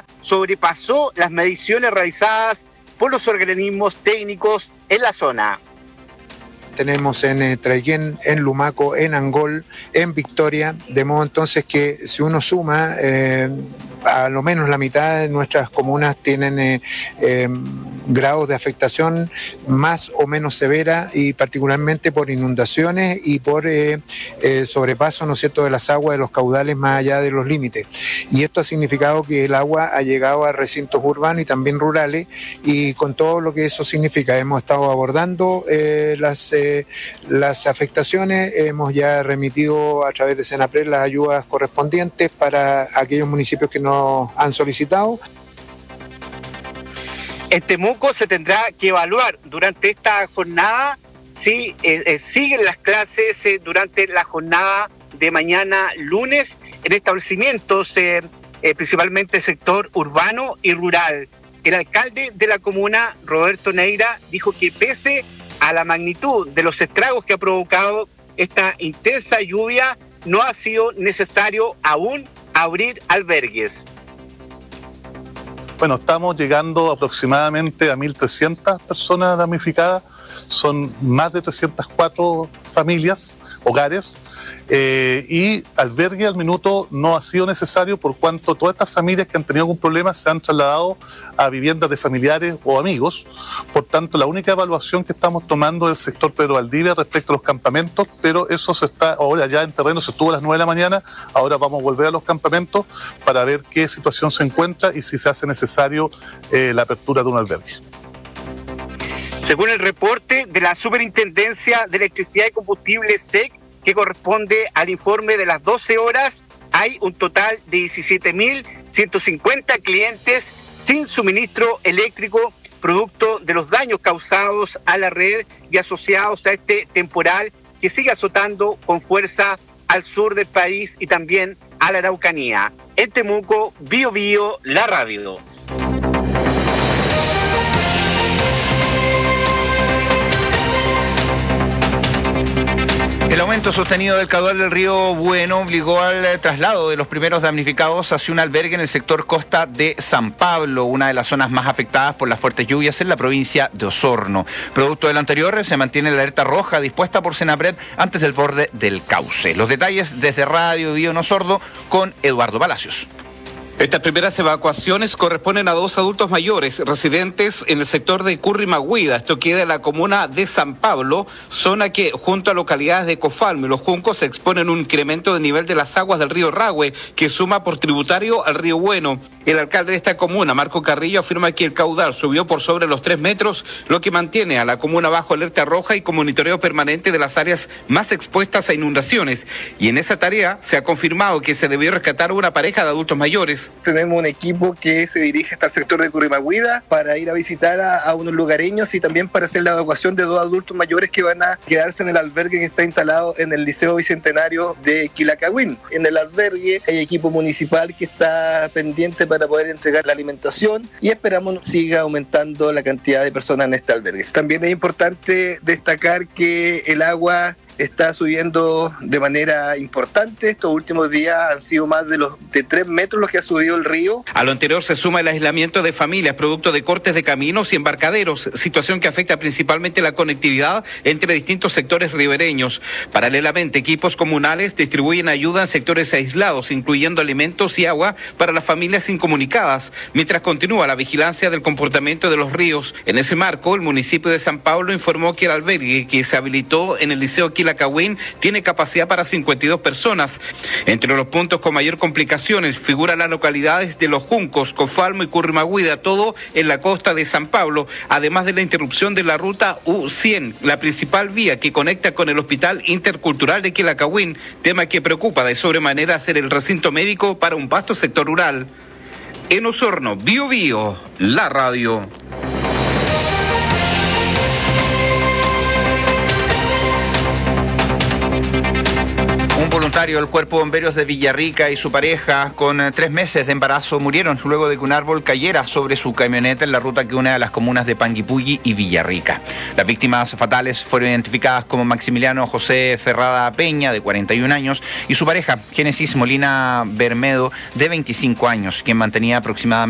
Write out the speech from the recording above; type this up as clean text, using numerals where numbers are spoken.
agua sobrepasó las mediciones realizadas por los organismos técnicos en la zona. Tenemos en Traiguén, en Lumaco, en Angol, en Victoria, de modo entonces que si uno suma, a lo menos la mitad de nuestras comunas tienen grados de afectación más o menos severa, y particularmente por inundaciones y por sobrepaso, ¿no es cierto?, de las aguas de los caudales más allá de los límites. Y esto ha significado que el agua ha llegado a recintos urbanos y también rurales, y con todo lo que eso significa hemos estado abordando las afectaciones. Hemos ya remitido a través de Senapred las ayudas correspondientes para aquellos municipios que nos han solicitado. En Temuco se tendrá que evaluar durante esta jornada si siguen las clases durante la jornada de mañana lunes en establecimientos, principalmente sector urbano y rural. El alcalde de la comuna, Roberto Neira, dijo que pese a la magnitud de los estragos que ha provocado esta intensa lluvia, no ha sido necesario aún abrir albergues. Bueno, estamos llegando aproximadamente a 1.300 personas damnificadas, son más de 304 familias, hogares, y albergue al minuto no ha sido necesario por cuanto todas estas familias que han tenido algún problema se han trasladado a viviendas de familiares o amigos. Por tanto, la única evaluación que estamos tomando es el sector Pedro Valdivia respecto a los campamentos, pero eso se está, ahora ya en terreno se estuvo a las 9 de la mañana, ahora vamos a volver a los campamentos para ver qué situación se encuentra y si se hace necesario la apertura de un albergue. Según el reporte de la Superintendencia de Electricidad y Combustible SEC, que corresponde al informe de las 12 horas, hay un total de 17.150 clientes sin suministro eléctrico, producto de los daños causados a la red y asociados a este temporal que sigue azotando con fuerza al sur del país y también a la Araucanía. En Temuco, Bio Bio, la radio. El aumento sostenido del caudal del río Bueno obligó al traslado de los primeros damnificados hacia un albergue en el sector costa de San Pablo, una de las zonas más afectadas por las fuertes lluvias en la provincia de Osorno. Producto del anterior, se mantiene la alerta roja dispuesta por Senapred antes del borde del cauce. Los detalles desde Radio Bio No Sordo con Eduardo Palacios. Estas primeras evacuaciones corresponden a 2 adultos mayores residentes en el sector de Currimahuida. Esto queda en la comuna de San Pablo, zona que junto a localidades de Cofalmo y Los Juncos se exponen un incremento del nivel de las aguas del río Rahue, que suma por tributario al río Bueno. El alcalde de esta comuna, Marco Carrillo, afirma que el caudal subió por sobre los 3 metros, lo que mantiene a la comuna bajo alerta roja y con monitoreo permanente de las áreas más expuestas a inundaciones. Y en esa tarea se ha confirmado que se debió rescatar una pareja de adultos mayores. Tenemos un equipo que se dirige hasta el sector de Currimahuida para ir a visitar a unos lugareños y también para hacer la evacuación de 2 adultos mayores que van a quedarse en el albergue que está instalado en el Liceo Bicentenario de Quilacagüín. En el albergue hay equipo municipal que está pendiente para poder entregar la alimentación y esperamos siga aumentando la cantidad de personas en este albergue. También es importante destacar que el agua está subiendo de manera importante. Estos últimos días han sido más de 3 metros los que ha subido el río. A lo anterior se suma el aislamiento de familias producto de cortes de caminos y embarcaderos, situación que afecta principalmente la conectividad entre distintos sectores ribereños. Paralelamente, equipos comunales distribuyen ayuda en sectores aislados, incluyendo alimentos y agua para las familias incomunicadas, mientras continúa la vigilancia del comportamiento de los ríos. En ese marco, el municipio de San Pablo informó que el albergue que se habilitó en el Liceo Quilacagüín tiene capacidad para 52 personas. Entre los puntos con mayor complicaciones figuran las localidades de Los Juncos, Cofalmo y Currimahuida, todo en la costa de San Pablo, además de la interrupción de la ruta U100, la principal vía que conecta con el Hospital Intercultural de Quilacagüín, tema que preocupa de sobremanera ser el recinto médico para un vasto sector rural. En Osorno, Bio Bio, la radio. Un voluntario del Cuerpo de Bomberos de Villarrica y su pareja, con 3 meses de embarazo, murieron luego de que un árbol cayera sobre su camioneta en la ruta que une a las comunas de Panguipulli y Villarrica. Las víctimas fatales fueron identificadas como Maximiliano José Ferrada Peña, de 41 años, y su pareja, Génesis Molina Bermedo, de 25 años, quien mantenía aproximadamente